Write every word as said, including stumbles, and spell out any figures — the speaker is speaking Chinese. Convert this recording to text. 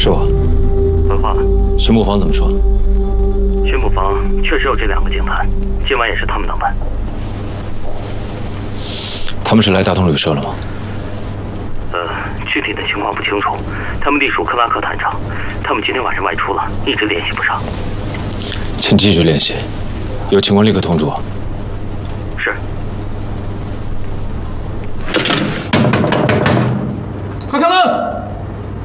是我。 文化， 巡捕房怎么说？ 巡捕房确实有这两个警探，今晚也是他们当班。 他们是来大同旅社了吗？ 呃，具体的情况不清楚。他们隶属克拉克探长，他们今天晚上外出了，一直联系不上。 请继续联系，有情况立刻通知我。